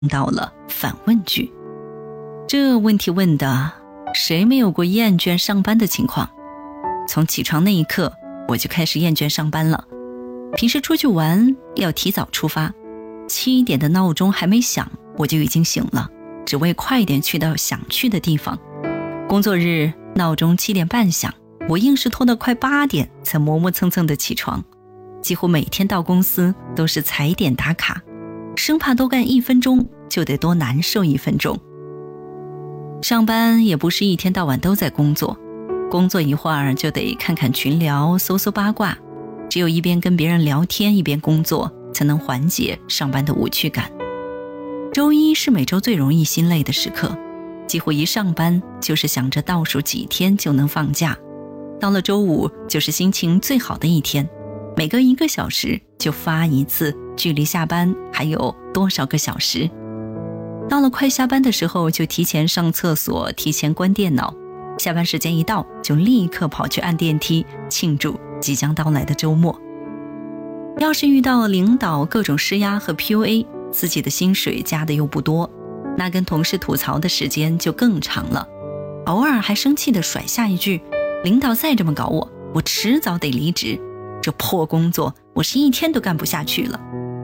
到了反问句。这问题问的，谁没有过厌倦上班的情况？从起床那一刻，我就开始厌倦上班了。平时出去玩要提早出发，7点的闹钟还没响，我就已经醒了，只为快点去到想去的地方。工作日闹钟7点半响，我硬是拖到快8点才磨磨蹭蹭的起床。几乎每天到公司都是踩点打卡，生怕多干1分钟就得多难受1分钟。上班也不是一天到晚都在工作，工作一会儿就得看看群聊，搜搜八卦，只有一边跟别人聊天一边工作，才能缓解上班的无趣感。周一是每周最容易心累的时刻，几乎一上班就是想着倒数几天就能放假，到了周五就是心情最好的一天，每隔1个小时就发一次距离下班还有多少个小时。到了快下班的时候就提前上厕所，提前关电脑，下班时间一到就立刻跑去按电梯，庆祝即将到来的周末。要是遇到领导各种施压和 PUA， 自己的薪水加的又不多，那跟同事吐槽的时间就更长了，偶尔还生气地甩下一句，领导再这么搞我，我迟早得离职，这破工作我是1天都干不下去了。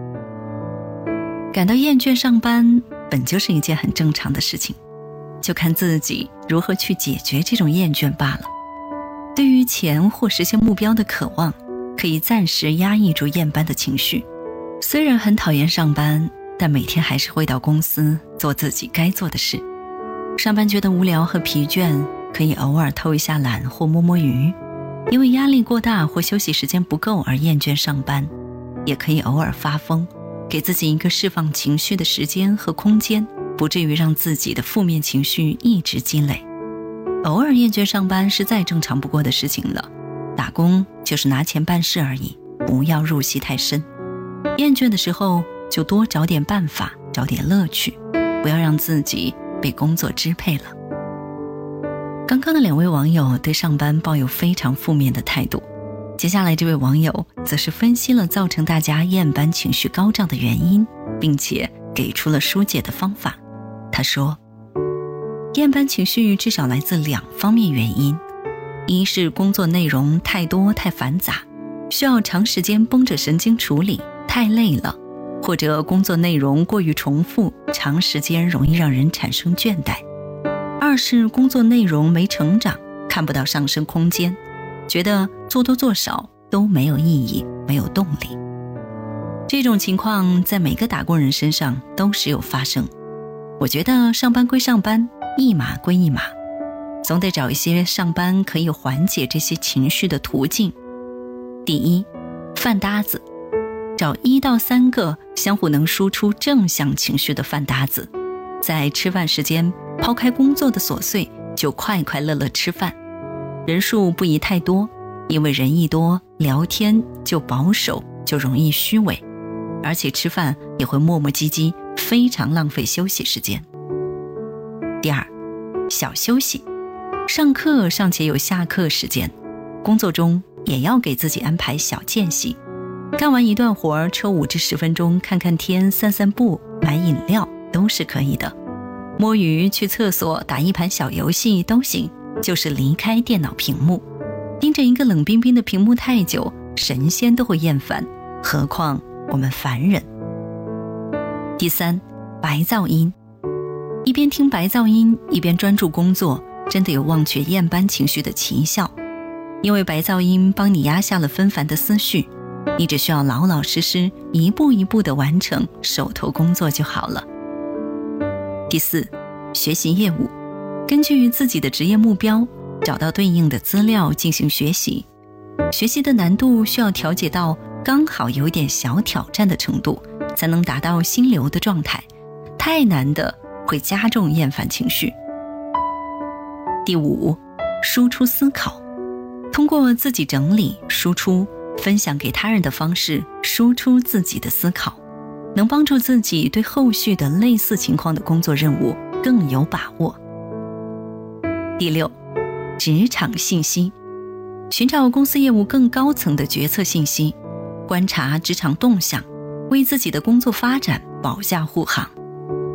感到厌倦上班本就是一件很正常的事情，就看自己如何去解决这种厌倦罢了。对于钱或实现目标的渴望，可以暂时压抑住厌班的情绪。虽然很讨厌上班，但每天还是会到公司做自己该做的事。上班觉得无聊和疲倦，可以偶尔偷一下懒或摸摸鱼。因为压力过大或休息时间不够而厌倦上班，也可以偶尔发疯，给自己一个释放情绪的时间和空间，不至于让自己的负面情绪一直积累。偶尔厌倦上班是再正常不过的事情了，打工就是拿钱办事而已，不要入戏太深。厌倦的时候就多找点办法，找点乐趣，不要让自己被工作支配了。刚刚的2位网友对上班抱有非常负面的态度，接下来这位网友则是分析了造成大家厌班情绪高涨的原因，并且给出了疏解的方法。他说，厌班情绪至少来自2方面原因，一是工作内容太多太繁杂，需要长时间绷着神经处理，太累了，或者工作内容过于重复，长时间容易让人产生倦怠。二是工作内容没成长，看不到上升空间，觉得做多做少都没有意义，没有动力。这种情况在每个打工人身上都时有发生。我觉得上班归上班，一码归一码，总得找一些上班可以缓解这些情绪的途径。第一，饭搭子，找1到3个相互能输出正向情绪的饭搭子，在吃饭时间抛开工作的琐碎，就快快乐乐吃饭。人数不宜太多，因为人一多，聊天就保守，就容易虚伪，而且吃饭也会磨磨唧唧，非常浪费休息时间。第二，小休息，上课尚且有下课时间，工作中也要给自己安排小间隙，干完一段活抽5至10分钟看看天，散散步，买饮料都是可以的。摸鱼，去厕所打一盘小游戏都行，就是离开电脑屏幕。盯着一个冷冰冰的屏幕太久，神仙都会厌烦，何况我们凡人。第三，白噪音，一边听白噪音一边专注工作，真的有忘却厌班情绪的奇效。因为白噪音帮你压下了纷繁的思绪，你只需要老老实实一步一步地完成手头工作就好了。第四，学习业务，根据自己的职业目标，找到对应的资料进行学习。学习的难度需要调节到刚好有点小挑战的程度，才能达到心流的状态，太难的会加重厌烦情绪。第五，输出思考，通过自己整理、输出、分享给他人的方式输出自己的思考，能帮助自己对后续的类似情况的工作任务更有把握。第六，职场信息，寻找公司业务更高层的决策信息，观察职场动向，为自己的工作发展保驾护航。